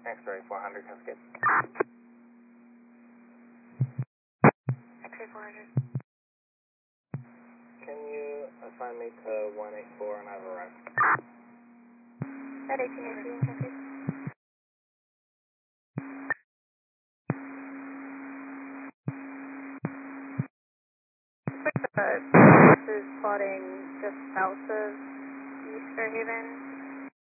X-ray 400, Cascade. X-ray 400. Can you assign me to 184 and I've arrived? At 1818, Cascade. This is plotting just south of East Fairhaven.